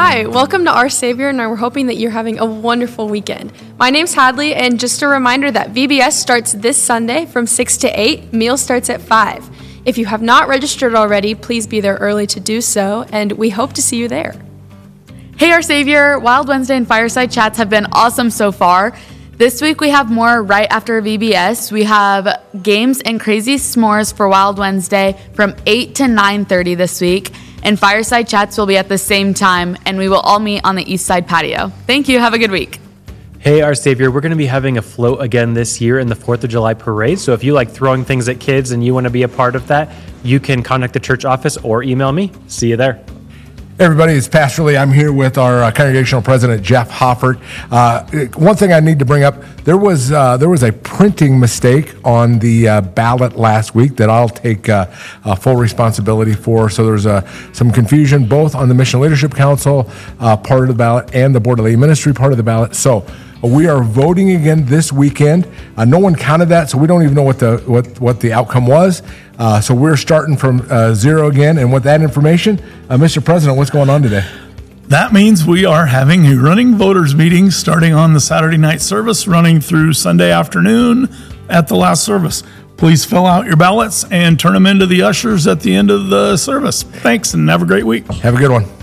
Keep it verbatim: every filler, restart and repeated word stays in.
Hi, welcome to Our Savior, and we're hoping that you're having a wonderful weekend. My name's Hadley, and just a reminder that V B S starts this Sunday from six to eight. Meal starts at five. If you have not registered already, please be there early to do so, and we hope to see you there. Hey, Our Savior, Wild Wednesday and Fireside Chats have been awesome so far. This week we have more right after V B S. We have games and crazy s'mores for Wild Wednesday from eight to nine thirty this week, and Fireside Chats will be at the same time, and we will all meet on the East Side patio. Thank you. Have a good week. Hey, Our Savior, we're going to be having a float again this year in the fourth of July parade. So if you like throwing things at kids and you want to be a part of that, you can contact the church office or email me. See you there. Hey everybody, it's Pastor Lee. I'm here with our uh, congregational president, Jeff Hoffert. Uh, one thing I need to bring up, there was uh, there was a printing mistake on the uh, ballot last week that I'll take uh, uh, full responsibility for. So there's uh, some confusion both on the Mission Leadership Council uh, part of the ballot and the Board of Lay Ministry part of the ballot. So we are voting again this weekend. Uh, no one counted that, so we don't even know what the what, what the outcome was. Uh, so we're starting from uh, zero again. And with that information, uh, Mister President, what's going on today? That means we are having a running voters meeting starting on the Saturday night service, running through Sunday afternoon at the last service. Please fill out your ballots and turn them into the ushers at the end of the service. Thanks, and have a great week. Have a good one.